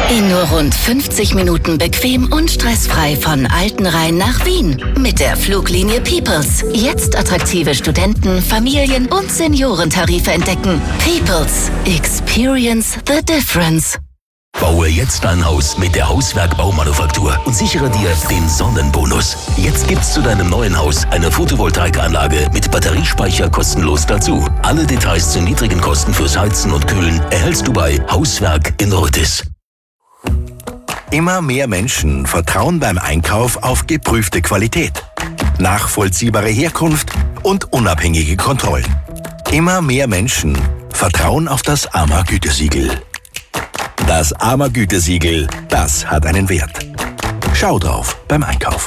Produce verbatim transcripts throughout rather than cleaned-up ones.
In nur rund fünfzig Minuten bequem und stressfrei von Altenrhein nach Wien. Mit der Fluglinie Peoples. Jetzt attraktive Studenten-, Familien- und Seniorentarife entdecken. Peoples. Experience the difference. Baue jetzt dein Haus mit der Hauswerk Baumanufaktur und sichere dir den Sonnenbonus. Jetzt gibt's zu deinem neuen Haus eine Photovoltaikanlage mit Batteriespeicher kostenlos dazu. Alle Details zu niedrigen Kosten fürs Heizen und Kühlen erhältst du bei Hauswerk in Rötis. Immer mehr Menschen vertrauen beim Einkauf auf geprüfte Qualität, nachvollziehbare Herkunft und unabhängige Kontrollen. Immer mehr Menschen vertrauen auf das A M A-Gütesiegel. Das A M A-Gütesiegel, das hat einen Wert. Schau drauf beim Einkauf.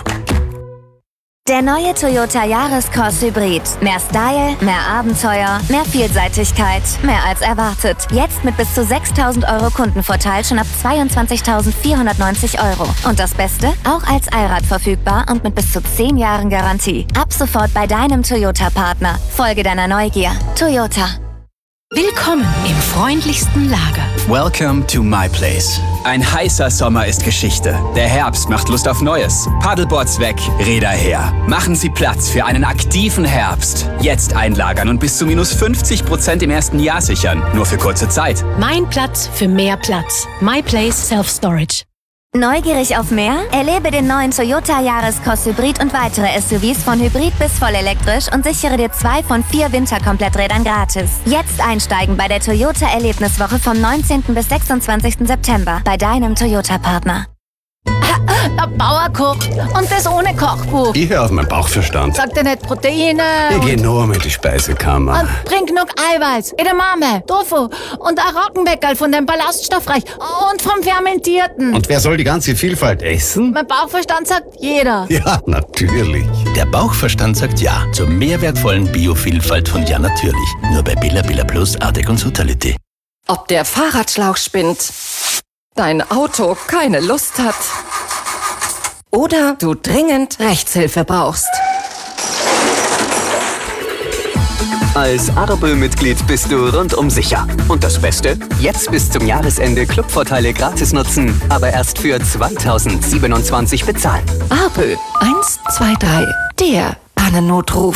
Der neue Toyota Yaris-Cross Hybrid. Mehr Style, mehr Abenteuer, mehr Vielseitigkeit, mehr als erwartet. Jetzt mit bis zu sechstausend Euro Kundenvorteil schon ab zweiundzwanzigtausendvierhundertneunzig Euro. Und das Beste? Auch als Allrad verfügbar und mit bis zu zehn Jahren Garantie. Ab sofort bei deinem Toyota-Partner. Folge deiner Neugier. Toyota. Willkommen im freundlichsten Lager. Welcome to my place. Ein heißer Sommer ist Geschichte. Der Herbst macht Lust auf Neues. Paddleboards weg, Räder her. Machen Sie Platz für einen aktiven Herbst. Jetzt einlagern und bis zu minus fünfzig Prozent im ersten Jahr sichern. Nur für kurze Zeit. Mein Platz für mehr Platz. My Place Self Storage. Neugierig auf mehr? Erlebe den neuen Toyota Yaris-Cross Hybrid und weitere S U Vs von Hybrid bis vollelektrisch und sichere dir zwei von vier Winterkompletträdern gratis. Jetzt einsteigen bei der Toyota Erlebniswoche vom neunzehnten bis sechsundzwanzigsten September bei deinem Toyota-Partner. Der Bauer kocht und das ohne Kochbuch. Ich höre auf meinen Bauchverstand. Sagt er nicht Proteine? Ich gehe nur mit die Speisekammer. Und bring genug Eiweiß, Edamame, Tofu und ein Roggenbäckerl von dem Ballaststoffreich und vom Fermentierten. Und wer soll die ganze Vielfalt essen? Mein Bauchverstand sagt jeder. Ja, natürlich. Der Bauchverstand sagt ja zur mehrwertvollen Biovielfalt von Ja Natürlich. Nur bei Billa Billa Plus, Artec und Totality. Ob der Fahrradschlauch spinnt, dein Auto keine Lust hat oder du dringend Rechtshilfe brauchst. Als Ardabel-Mitglied bist du rundum sicher. Und das Beste? Jetzt bis zum Jahresende Clubvorteile gratis nutzen, aber erst für zweitausendsiebenundzwanzig bezahlen. Ardabel eins zwei drei, der Pannennotruf.